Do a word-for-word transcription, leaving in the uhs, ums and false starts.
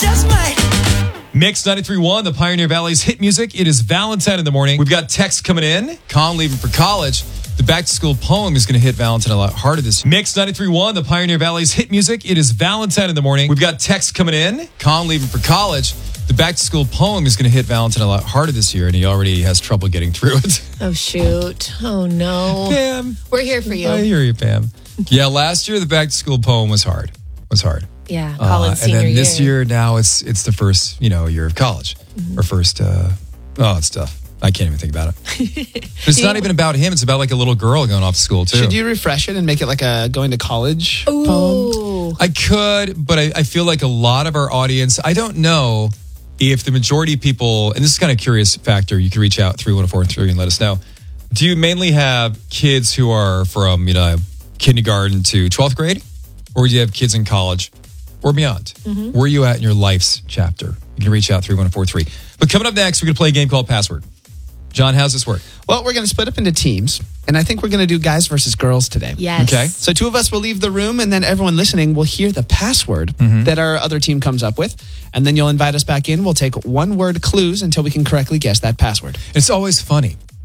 just might. Mix ninety-three point one, the Pioneer Valley's hit music. It is Valentine in the morning. We've got texts coming in. Colin leaving for college. The back-to-school poem is going to hit Valentine a lot harder this year. Mix ninety-three point one, the Pioneer Valley's hit music. It is Valentine in the morning. We've got texts coming in. Colin leaving for college. The back-to-school poem is going to hit Valentine a lot harder this year, and he already has trouble getting through it. Oh, shoot. Oh, no. Pam. We're here for you. I hear you, Pam. Yeah, last year the back-to-school poem was hard. Was hard. Yeah, Colin's uh, and senior then this year. year, now it's it's the first, you know, year of college. Mm-hmm. Or first, uh, oh, it's tough. I can't even think about it. It's not even about him. It's about like a little girl going off to school, too. Should you refresh it and make it like a going to college poem? Ooh. I could, but I, I feel like a lot of our audience, I don't know if the majority of people, and this is kind of a curious factor, you can reach out three one four three and let us know. Do you mainly have kids who are from, you know, kindergarten to twelfth grade? Or do you have kids in college or beyond? Mm-hmm. Where are you at in your life's chapter? You can reach out three one four three. But coming up next, we're going to play a game called Password. John, how's this work? Well, we're going to split up into teams, and I think we're going to do guys versus girls today. Yes. Okay. So two of us will leave the room, and then everyone listening will hear the password Mm-hmm. that our other team comes up with, and then you'll invite us back in. We'll take one-word clues until we can correctly guess that password. It's always funny